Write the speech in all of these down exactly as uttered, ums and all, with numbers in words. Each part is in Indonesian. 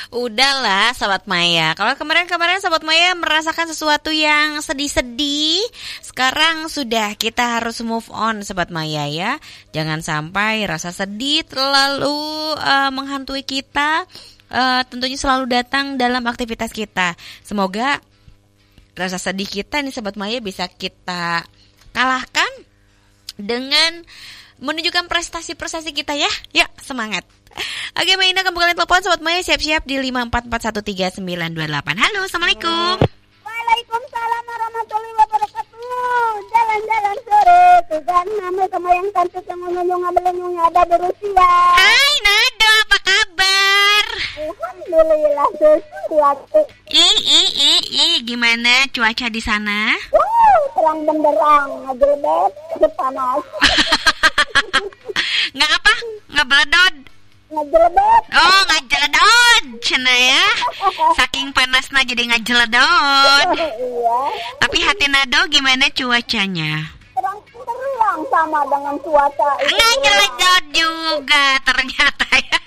Udahlah Sobat Maya. Kalau kemarin-kemarin Sobat Maya merasakan sesuatu yang sedih-sedih, sekarang sudah kita harus move on Sobat Maya ya. Jangan sampai rasa sedih terlalu uh, menghantui kita, uh, tentunya selalu datang dalam aktivitas kita. Semoga rasa sedih kita nih Sobat Maya bisa kita kalahkan dengan menunjukkan prestasi-prestasi kita ya. Ya, semangat. Oke, Mbak Ina kembali telepon Sobat Maya, siap-siap di lima empat empat satu tiga sembilan dua delapan. Halo, Assalamualaikum. Waalaikumsalam warahmatullahi wabarakatuh. Jalan-jalan sore, tugan nama sama yang cantik yang ngomong ngabeleng ada di Rusia. Hai Nado, apa kabar? Alhamdulillah sesuatu. Ih, ih, ih, ih, gimana cuaca di sana? Wow, terang benderang, ngejelbet, panas. Nggak apa? Nggak beledod? Ngejelbet. Oh, ngajeledod, cina ya. Saking panasnya jadi ngajeledod. Iya. Tapi hati Nado gimana cuacanya? Terang benderang sama dengan cuaca. Ngajeledod juga ternyata ya.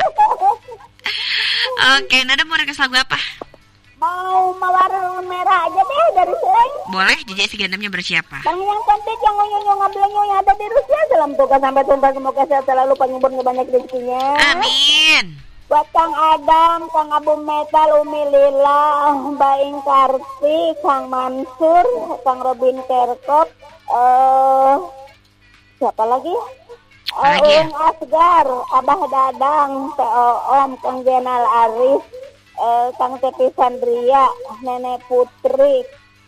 Oke, Nado mau request lagu apa? Mau mawar merah aja deh dari Selain. Boleh, J J S tiga puluh enam-nya bersiapa? Bang yang cantik yang ngonyong ngabeleng yang ada di Rusia. Salam tugas sampai tuntas, semoga sehat selalu, panjang banyak rezekinya. Amin. Buat Kang Adam, Kang Abu Metal, Umi Lila, Mbak Ingkarti, Kang Mansur, Kang Robin Kerkop, eh siapa lagi? Apa lagi ya? Ung Asgar, Abah Dadang, T O Om, Kang Jenal Arif, eh, Kang Tepi Sandria, Nenek Putri.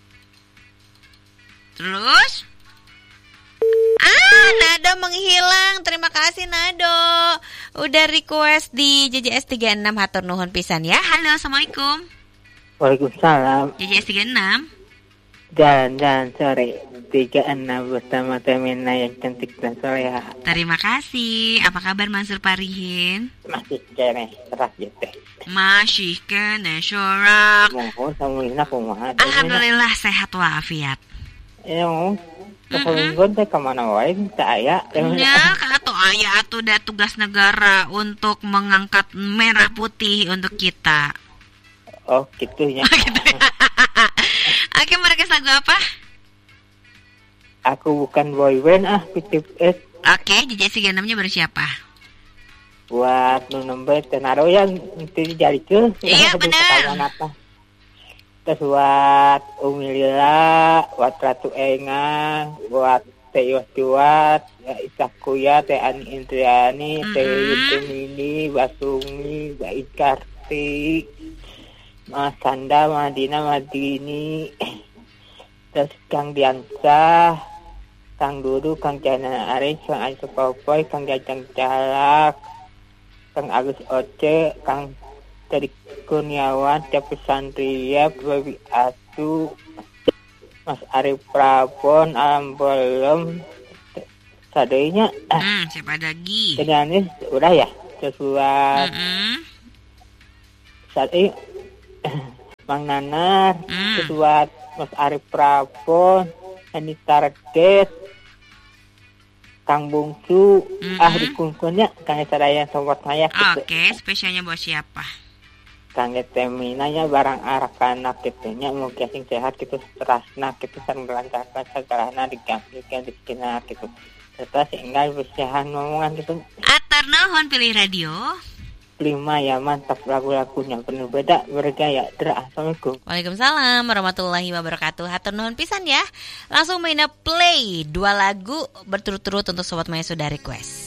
Terus? Ah, Nado menghilang. Terima kasih Nado. Udah request di J J S tiga puluh enam, hatur nuhun pisan ya. Halo, Assalamualaikum. Waalaikumsalam. J J S tiga puluh enam. Jalan-jalan sore tiga puluh enam bersama Temina yang cantik dan soleha. Terima kasih. Apa kabar Mansur Parihin? Masih kene serak gitu. Masih kene sorak. Mohon sama Lina kumaha. Alhamdulillah sehat walafiat. Ya, kepenggon teh kemana wae saya. Ya, atau ayah atuh da tugas negara untuk mengangkat merah putih untuk kita. Oh, gitu ya. Oke, mereka lagu apa? Aku bukan boyband ah, P T S. Oke, J J S tiga puluh enam-nya bersiapa? Buat nu nembe tenaro yang itu dijarikeun. Iya, benar. Terus buat Umi Lila, buat Ratu Enga, buat Teh Iwat, ya Isakuya, Teh Ani Indriani, Teh Yutumini, Basumi, Mbak Ikarti, Mas Sanda, Madina, Madini, terus Kang Diansa, Kang Dudu, Kang Jana Aris, Kang Aris Popoy, Kang Jajang Calak, Kang Agus Oce, Kang Dari Kurniawan, Tepi Sandria, Babi Asu, Mas Arif Prabon, Alam Bolom, sadainya. Hmm, siapa lagi? Kedanis udah ya, sesuai. Mm-hmm. Sadai, Mang Nanar, mm. sesuai Mas Arif Prabon, Ani Target, Kang Bungsu, mm-hmm. ah dikungkunnya, Kang Sadaya Sobat Maya. Oke, okay, spesialnya buat siapa? Kang Teminanya barang arak-anak gitunya mau casing sehat gitu terasna gitu sareng lancarkan sagalana digampikan di sekitar gitu serta sehingga bersihan ngomongan gitu. Atar nuhun pilih radio. Lima ya mantap lagu-lagunya penuh beda bergaya. Assalamualaikum. Waalaikumsalam warahmatullahi wabarakatuh. Hatur nuhun pisan ya. Langsung main play dua lagu berturut-turut untuk Sobat Maya sudah request.